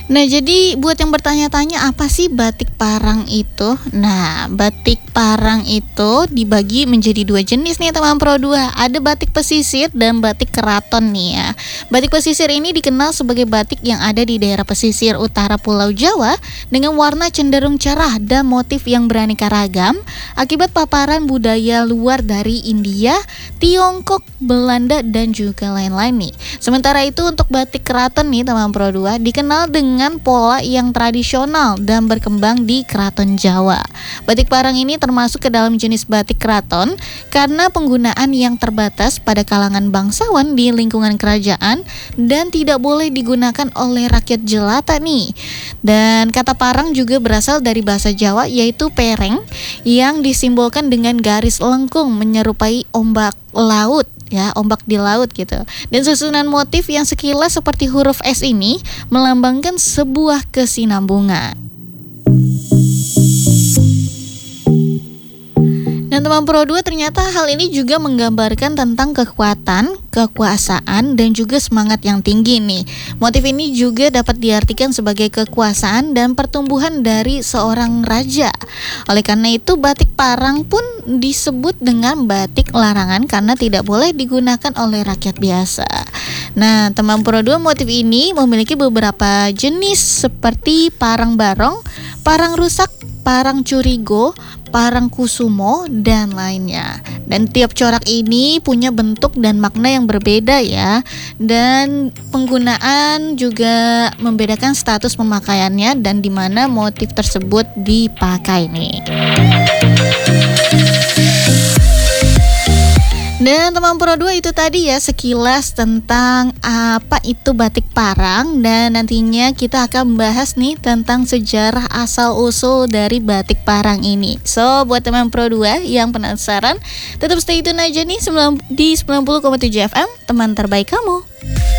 Nah, jadi buat yang bertanya-tanya apa sih batik parang itu? Nah, batik parang itu dibagi menjadi dua jenis nih teman Pro 2. Ada batik pesisir dan batik keraton nih ya. Batik pesisir ini dikenal sebagai batik yang ada di daerah pesisir utara Pulau Jawa dengan warna cenderung cerah dan motif yang beraneka ragam akibat paparan budaya luar dari India, Tiongkok, Belanda dan juga lain-lain nih. Sementara itu untuk batik keraton nih teman Pro 2 dikenal dengan pola yang tradisional dan berkembang di Keraton Jawa. Batik parang ini termasuk ke dalam jenis batik keraton karena penggunaan yang terbatas pada kalangan bangsawan di lingkungan kerajaan dan tidak boleh digunakan oleh rakyat jelata nih. Dan kata parang juga berasal dari bahasa Jawa yaitu pereng yang disimbolkan dengan garis lengkung menyerupai ombak laut ya, ombak di laut gitu. Dan susunan motif yang sekilas seperti huruf S ini melambangkan sebuah kesinambungan. Dan teman Pro 2 ternyata hal ini juga menggambarkan tentang kekuatan, kekuasaan, dan juga semangat yang tinggi nih. Motif ini juga dapat diartikan sebagai kekuasaan dan pertumbuhan dari seorang raja. Oleh karena itu batik parang pun disebut dengan batik larangan karena tidak boleh digunakan oleh rakyat biasa. Nah, teman Pro 2, motif ini memiliki beberapa jenis seperti parang barong, parang rusak, parang curigo, parang kusumo, dan lainnya. Dan tiap corak ini punya bentuk dan makna yang berbeda ya. Dan penggunaan juga membedakan status pemakaiannya dan di mana motif tersebut dipakai nih. Dan teman Pro 2 itu tadi ya sekilas tentang apa itu batik parang, dan nantinya kita akan membahas nih tentang sejarah asal-usul dari batik parang ini. So, buat teman Pro 2 yang penasaran, tetap stay tune aja nih di 90,7 FM, teman terbaik kamu.